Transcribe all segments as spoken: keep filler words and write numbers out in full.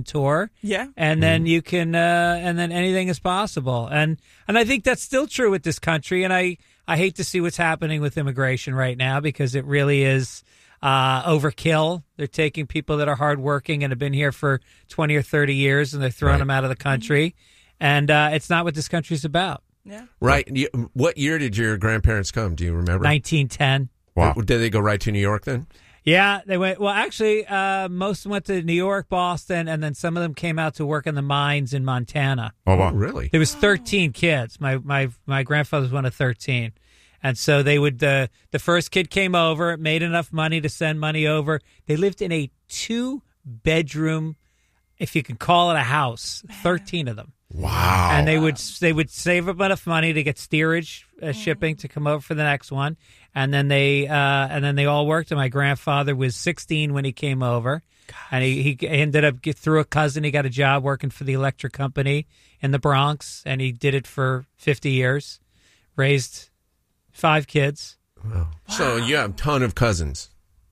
and tour. Yeah. And then you can, uh, and then anything is possible. And and I think that's still true with this country. And I, I hate to see what's happening with immigration right now because it really is uh, overkill. They're taking people that are hardworking and have been here for twenty or thirty years, and they're throwing Right. them out of the country. And uh, it's not what this country's about. Yeah. Right. You, what year did your grandparents come? Do you remember? nineteen ten. Wow. Did they go right to New York then? Yeah, they went. Well, actually, uh, most of them went to New York, Boston, and then some of them came out to work in the mines in Montana. Oh, wow. Really? There was thirteen kids. My my my grandfather was one of thirteen, and so they would. Uh, the first kid came over, made enough money to send money over. They lived in a two bedroom, if you can call it a house. Thirteen of them. Wow. And they would they would save up enough money to get steerage uh, shipping to come over for the next one, and then they uh, and then they all worked. And my grandfather was sixteen when he came over, and he, he ended up get through a cousin. He got a job working for the electric company in the Bronx, and he did it for fifty years. Raised five kids. Wow. So you have a ton of cousins.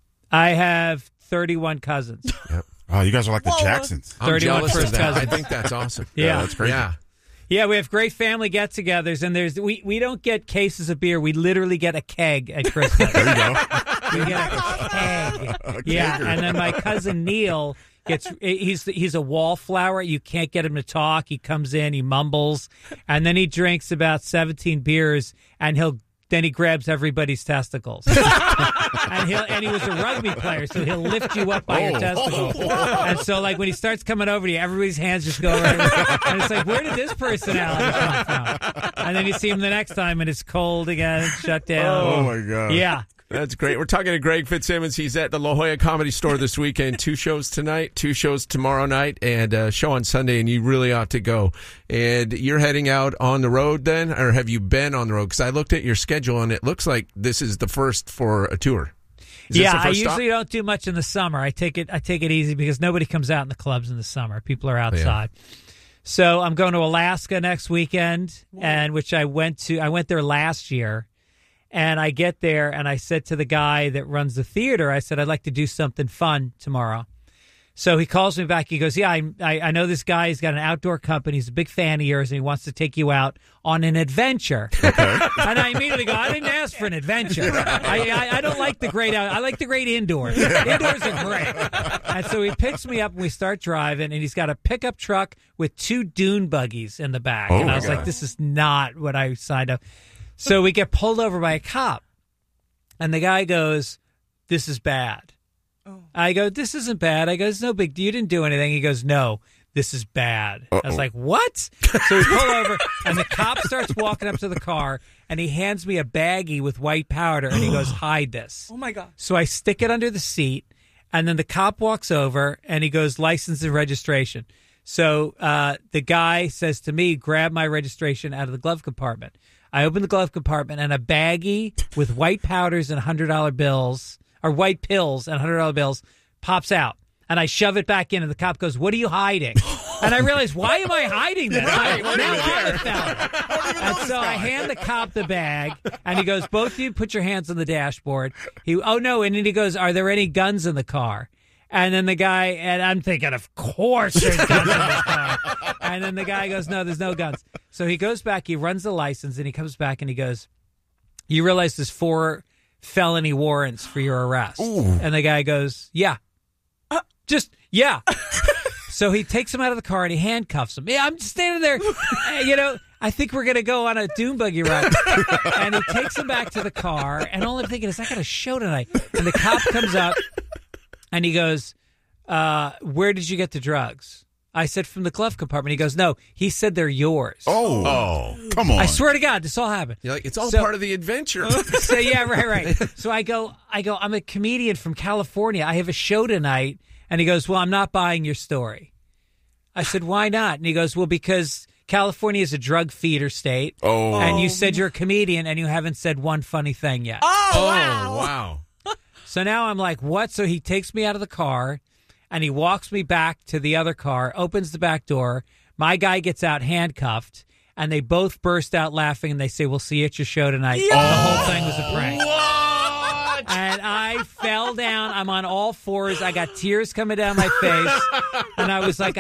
I have thirty-one cousins. Yep. Oh, you guys are like the Whoa. Jacksons. I'm thirty-one jealous of first that. cousins. I think that's awesome. Yeah. that's crazy. Yeah. Yeah, we have great family get-togethers, and there's we, we don't get cases of beer. We literally get a keg at Christmas. There you go. We get a keg. Yeah, and then my cousin Neil gets he's he's a wallflower. You can't get him to talk. He comes in, he mumbles, and then he drinks about seventeen beers, and he'll then he grabs everybody's testicles. and he'll and he was a rugby player, so he'll lift you up by your Oh. testicles. And so, like when he starts coming over to you, everybody's hands just go right. And it's like, where did this personality come from? And then you see him the next time, and it's cold again, shut down. Oh, my God. Yeah. That's great. We're talking to Greg Fitzsimmons. He's at the La Jolla Comedy Store this weekend. Two shows tonight, two shows tomorrow night, and a show on Sunday, and you really ought to go. And you're heading out on the road then, or have you been on the road? Because I looked at your schedule, and it looks like this is the first for a tour. Is this Yeah, the I first usually stop? don't do much in the summer. I take it I take it easy because nobody comes out in the clubs in the summer. People are outside. So I'm going to Alaska next weekend, and which I went to. I went there last year. And I get there, and I said to the guy that runs the theater, I said, I'd like to do something fun tomorrow. So he calls me back. He goes, yeah, I, I, I know this guy. He's got an outdoor company. He's a big fan of yours, and he wants to take you out on an adventure. Okay. And I immediately go, I didn't ask for an adventure. I, I, I don't like the great out. I like the great indoors. Indoors are great. And so he picks me up, and we start driving, and he's got a pickup truck with two dune buggies in the back. Oh, and I my was God. like, this is not what I signed up. So we get pulled over by a cop, and the guy goes, this is bad. Oh. I go, this isn't bad. I go, it's no big deal. You didn't do anything. He goes, no, this is bad. Uh-oh. I was like, what? So we pull over, and the cop starts walking up to the car, and he hands me a baggie with white powder, and he goes, hide this. Oh, my God. So I stick it under the seat, and then the cop walks over, and he goes, license and registration. So uh, the guy says to me, grab my registration out of the glove compartment. I open the glove compartment, and a baggie with white powders and one hundred dollar bills, or white pills and one hundred dollar bills, pops out. And I shove it back in, and the cop goes, what are you hiding? And I realize, why am I hiding this? Right, what now are you I'm a doing? felon. And so I hand the cop the bag, and he goes, both of you put your hands on the dashboard. He, oh, no, and then he goes, are there any guns in the car? And then the guy, and I'm thinking, of course there's guns in this car. And then the guy goes, no, there's no guns. So he goes back, he runs the license, and he comes back and he goes, you realize there's four felony warrants for your arrest. Ooh. And the guy goes, yeah. Uh, just, yeah. So he takes him out of the car and he handcuffs him. Yeah, I'm just standing there, uh, you know, I think we're going to go on a dune buggy ride. And he takes him back to the car, and all I'm thinking is, I got a show tonight. And the cop comes up, and he goes, uh, where did you get the drugs? I said, from the glove compartment. He goes, no, he said they're yours. Oh, Oh. come on. I swear to God, this all happened. You're like, it's all So- part of the adventure. So yeah, right, right. So I go, I go, I'm a comedian from California. I have a show tonight. And he goes, well, I'm not buying your story. I said, why not? And he goes, well, because California is a drug feeder state. Oh. And you said you're a comedian, and you haven't said one funny thing yet. Oh, Oh, wow. wow. So now I'm like, what? So he takes me out of the car, and he walks me back to the other car, opens the back door. My guy gets out handcuffed, and they both burst out laughing, and they say, we'll see you at your show tonight. Yeah. The whole thing was a prank. What? And I fell down. I'm on all fours. I got tears coming down my face. And I was like,